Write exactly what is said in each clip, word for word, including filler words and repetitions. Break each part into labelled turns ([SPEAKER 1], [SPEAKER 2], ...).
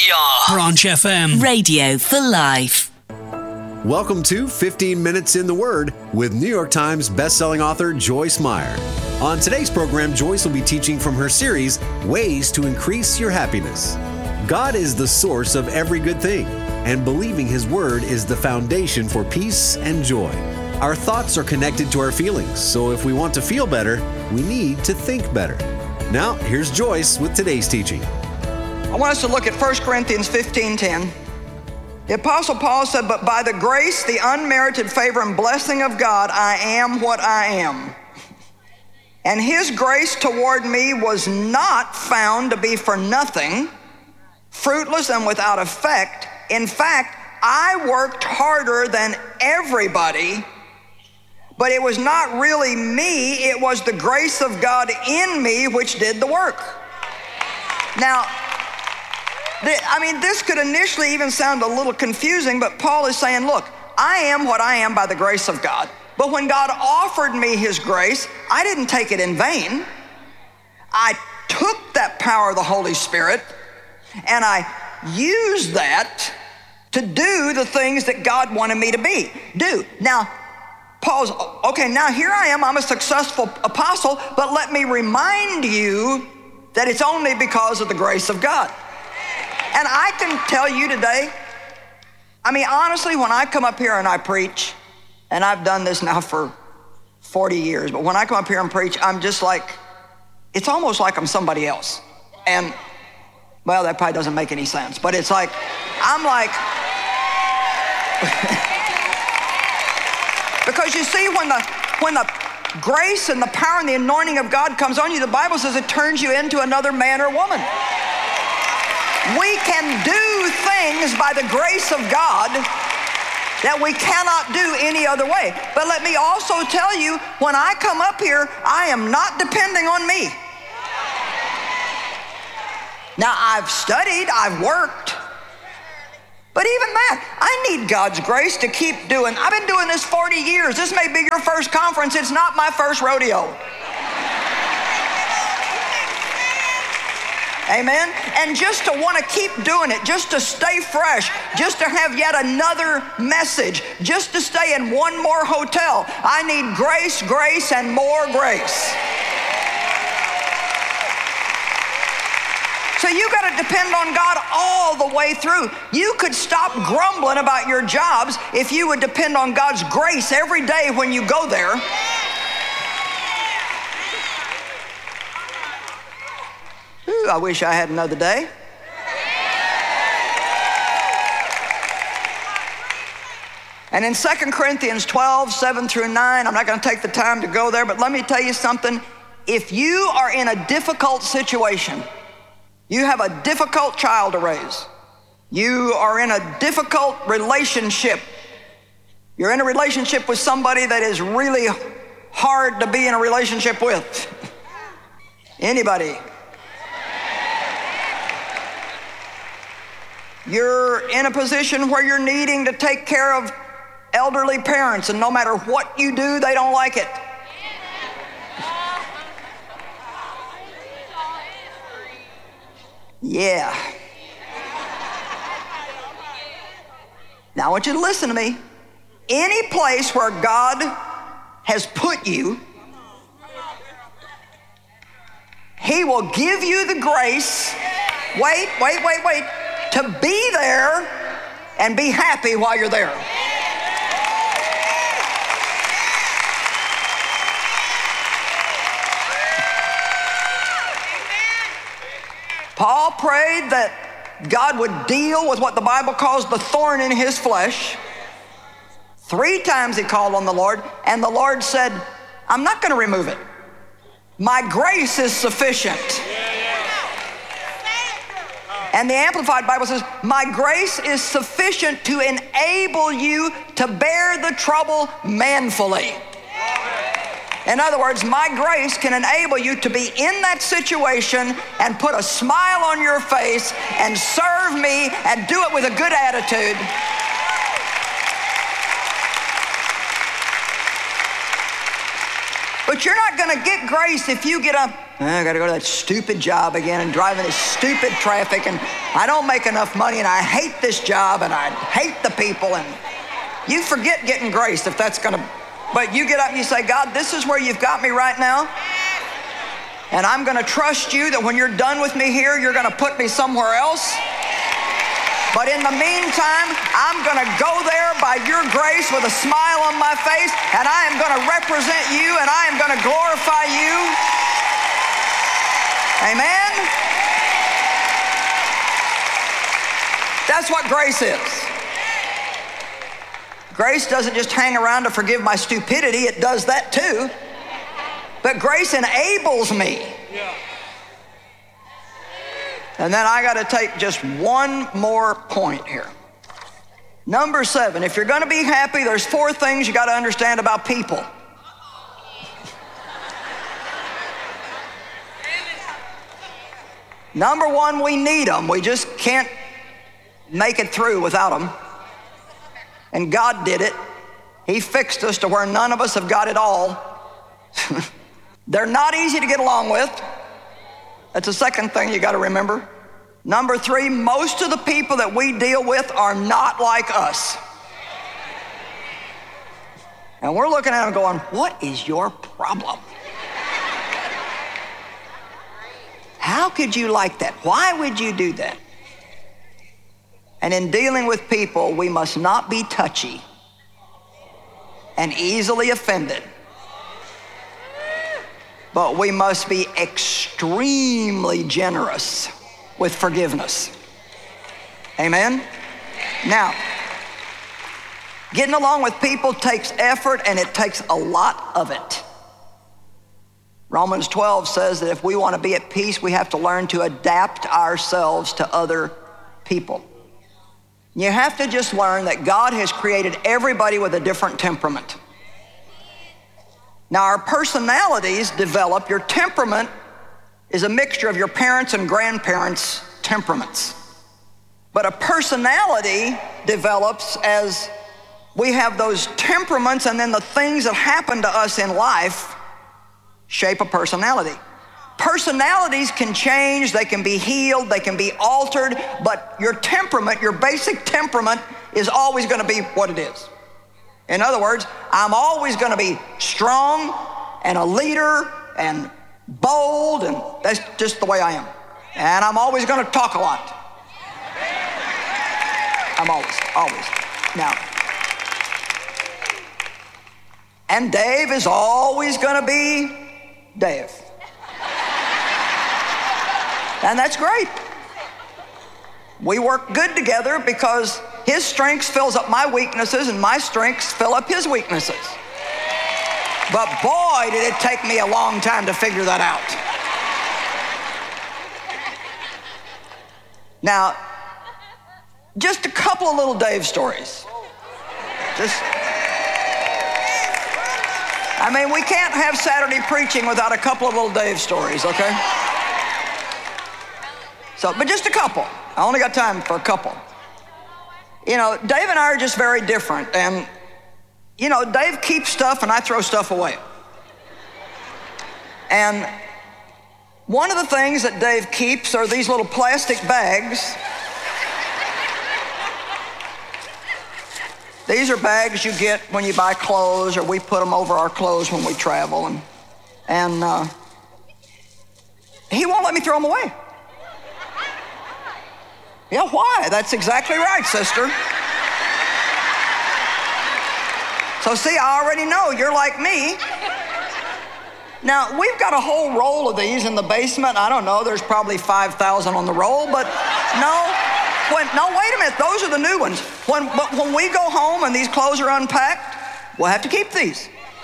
[SPEAKER 1] are Branch F M.
[SPEAKER 2] Radio for life.
[SPEAKER 3] Welcome to fifteen minutes in the Word with New York Times bestselling author Joyce Meyer. On today's program, Joyce will be teaching from her series, Ways to Increase Your Happiness. God is the source of every good thing, and believing His Word is the foundation for peace and joy. Our thoughts are connected to our feelings, so if we want to feel better, we need to think better. Now, here's Joyce with today's teaching.
[SPEAKER 4] I want us to look at First Corinthians fifteen ten. The Apostle Paul said, "But by the grace, the unmerited favor and blessing of God, I am what I am. And His grace toward me was not found to be for nothing, fruitless and without effect. In fact, I worked harder than everybody, but it was not really me, it was the grace of God in me which did the work." Now, the, I mean, this could initially even sound a little confusing, but Paul is saying, look, I am what I am by the grace of God. But when God offered me His grace, I didn't take it in vain. I took that power of the Holy Spirit and I used that to do the things that God wanted me to be, do. Now, Paul's, okay, now here I am, I'm a successful apostle, but let me remind you that it's only because of the grace of God. And I can tell you today, I mean, honestly, when I come up here and I preach, and I've done this now for forty years, but when I come up here and preach, I'm just like, it's almost like I'm somebody else. And, well, that probably doesn't make any sense, but it's like, I'm like, because you see, when the, when the grace and the power and the anointing of God comes on you, the Bible says it turns you into another man or woman. We can do things by the grace of God that we cannot do any other way. But let me also tell you, when I come up here, I am not depending on me. Now, I've studied, I've worked, but even that, I need God's grace to keep doing. I've been doing this forty years. This may be your first conference. It's not my first rodeo. Amen? And just to want to keep doing it, just to stay fresh, just to have yet another message, just to stay in one more hotel, I need grace, grace, and more grace. So you got to depend on God all the way through. You could stop grumbling about your jobs if you would depend on God's grace every day when you go there. Ooh, I wish I had another day. And in Second Corinthians twelve, seven through nine, I'm not going to take the time to go there, but let me tell you something. If you are in a difficult situation, you have a difficult child to raise, you are in a difficult relationship, you're in a relationship with somebody that is really hard to be in a relationship with. Anybody? You're in a position where you're needing to take care of elderly parents, and no matter what you do, they don't like it. Yeah. Now I want you to listen to me. Any place where God has put you, He will give you the grace, wait, wait, wait, wait, to be there and be happy while you're there. Paul prayed that God would deal with what the Bible calls the thorn in his flesh. Three times he called on the Lord, and the Lord said, I'm not going to remove it. My grace is sufficient. And the Amplified Bible says, my grace is sufficient to enable you to bear the trouble manfully. In other words, my grace can enable you to be in that situation and put a smile on your face and serve me and do it with a good attitude. But you're not going to get grace if you get up, oh, I got to go to that stupid job again and drive in this stupid traffic, and I don't make enough money, and I hate this job, and I hate the people. And you forget getting grace if that's going to, but you get up and you say, God, this is where you've got me right now. And I'm going to trust you that when you're done with me here, you're going to put me somewhere else. But in the meantime, I'm going to go there by your grace with a smile on my face, and I am going to represent you, and I am going to glorify you. Amen? That's what grace is. Grace doesn't just hang around to forgive my stupidity. It does that too. But grace enables me. And then I got to take just one more point here. Number seven, if you're going to be happy, there's four things you got to understand about people. Number one, we need them. We just can't make it through without them. And God did it. He fixed us to where none of us have got it all. They're not easy to get along with. That's the second thing you got to remember. Number three, most of the people that we deal with are not like us. And we're looking at them going, what is your problem? How could you like that? Why would you do that? And in dealing with people, we must not be touchy and easily offended. But we must be extremely generous with forgiveness. Amen? Now, getting along with people takes effort, and it takes a lot of it. Romans twelve says that if we want to be at peace, we have to learn to adapt ourselves to other people. You have to just learn that God has created everybody with a different temperament. Now, our personalities develop. Your temperament is a mixture of your parents' and grandparents' temperaments. But a personality develops as we have those temperaments, and then the things that happen to us in life shape a personality. Personalities can change, they can be healed, they can be altered, but your temperament, your basic temperament, is always going to be what it is. In other words, I'm always going to be strong and a leader and bold, and that's just the way I am. And I'm always going to talk a lot. I'm always, always. Now, and Dave is always going to be Dave. And that's great. We work good together because his strengths fills up my weaknesses, and my strengths fill up his weaknesses. But boy, did it take me a long time to figure that out. Now, just a couple of little Dave stories. Just, I mean, we can't have Saturday preaching without a couple of little Dave stories, okay? So, but just a couple. I only got time for a couple. You know, Dave and I are just very different. And, you know, Dave keeps stuff and I throw stuff away. And one of the things that Dave keeps are these little plastic bags. These are bags you get when you buy clothes, or we put them over our clothes when we travel. And, and uh, he won't let me throw them away. Yeah, why? That's exactly right, sister. So see, I already know you're like me. Now, we've got a whole roll of these in the basement. I don't know, there's probably five thousand on the roll, but no. When, no, wait a minute, those are the new ones. When, but when we go home and these clothes are unpacked, we'll have to keep these.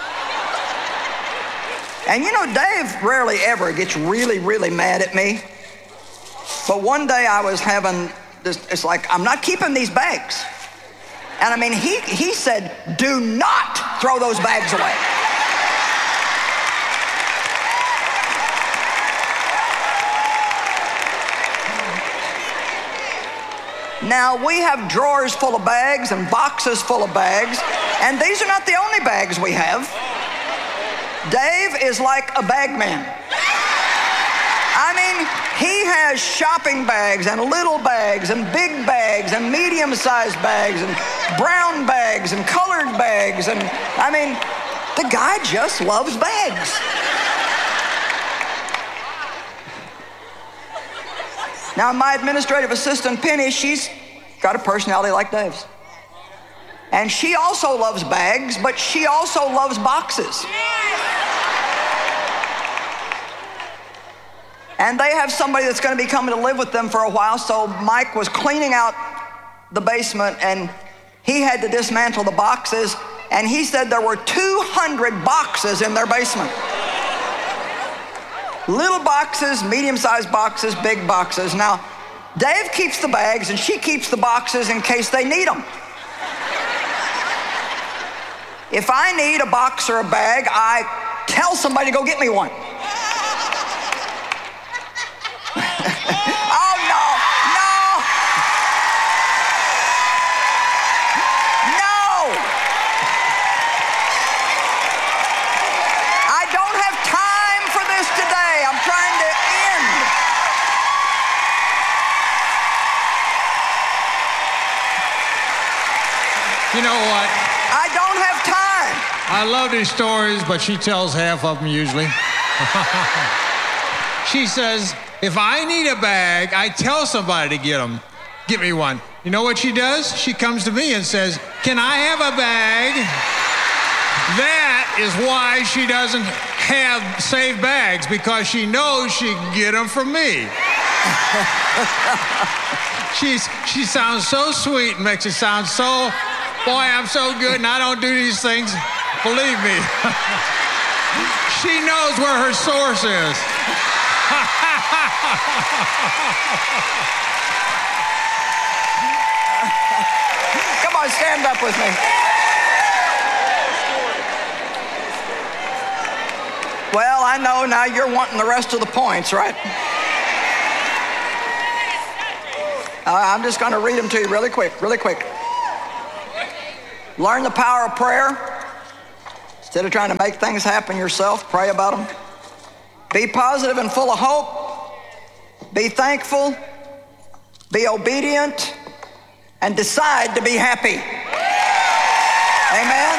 [SPEAKER 4] And you know, Dave rarely ever gets really, really mad at me. But one day I was having this, it's like, I'm not keeping these bags. And I mean, he, he said, do not throw those bags away. Now, we have drawers full of bags and boxes full of bags, and these are not the only bags we have. Dave is like a bag man. I mean, he has shopping bags and little bags and big bags and medium-sized bags and brown bags and colored bags. And I mean, the guy just loves bags. Now, my administrative assistant, Penny, she's got a personality like Dave's. And she also loves bags, but she also loves boxes. And they have somebody that's going to be coming to live with them for a while, so Mike was cleaning out the basement, and he had to dismantle the boxes, and he said there were two hundred boxes in their basement. Little boxes, medium-sized boxes, big boxes. Now, Dave keeps the bags, and she keeps the boxes in case they need them. If I need a box or a bag, I tell somebody to go get me one. Oh, no, no. No. I don't have time for this today. I'm trying to end.
[SPEAKER 1] You know what?
[SPEAKER 4] I don't have time.
[SPEAKER 1] I love these stories, but she tells half of them usually. She says, if I need a bag, I tell somebody to get them. Get me one. You know what she does? She comes to me and says, can I have a bag? That is why she doesn't have saved bags, because she knows she can get them from me. She's, she sounds so sweet and makes it sound so, boy, I'm so good and I don't do these things. Believe me. She knows where her source is.
[SPEAKER 4] Come on, stand up with me. Well, I know now you're wanting the rest of the points, right? Uh, I'm just going to read them to you really quick, really quick. Learn the power of prayer. Instead of trying to make things happen yourself, pray about them. Be positive and full of hope. Be thankful. Be obedient. And decide to be happy. Amen?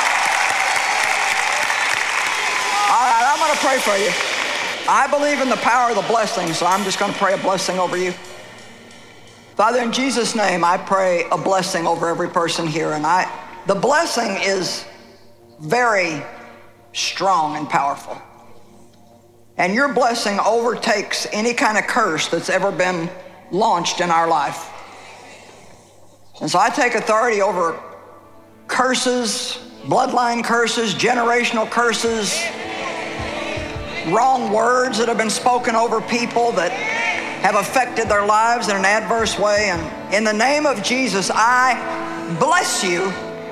[SPEAKER 4] All right, I'm going to pray for you. I believe in the power of the blessing, so I'm just going to pray a blessing over you. Father, in Jesus' name, I pray a blessing over every person here. And I, the blessing is very strong and powerful. And your blessing overtakes any kind of curse that's ever been launched in our life. And so I take authority over curses, bloodline curses, generational curses, wrong words that have been spoken over people that have affected their lives in an adverse way. And in the name of Jesus, I bless you.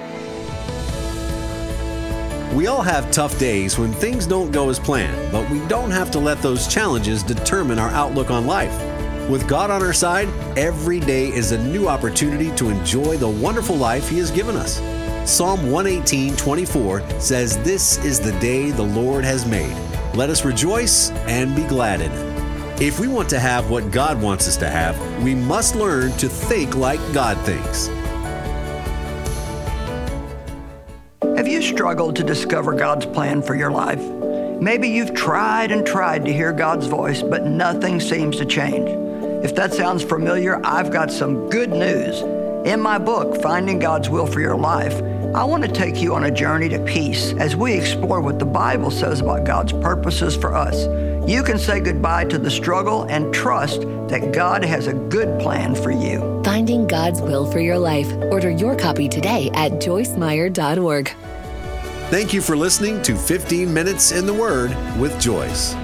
[SPEAKER 3] We all have tough days when things don't go as planned, but we don't have to let those challenges determine our outlook on life. With God on our side, every day is a new opportunity to enjoy the wonderful life He has given us. Psalm one eighteen, twenty-four says, "This is the day the Lord has made. Let us rejoice and be glad in it." If we want to have what God wants us to have, we must learn to think like God thinks.
[SPEAKER 4] Have you struggled to discover God's plan for your life? Maybe you've tried and tried to hear God's voice, but nothing seems to change. If that sounds familiar, I've got some good news. In my book, Finding God's Will for Your Life, I want to take you on a journey to peace as we explore what the Bible says about God's purposes for us. You can say goodbye to the struggle and trust that God has a good plan for you.
[SPEAKER 5] Finding God's Will for Your Life. Order your copy today at joyce meyer dot org.
[SPEAKER 3] Thank you for listening to fifteen minutes in the Word with Joyce.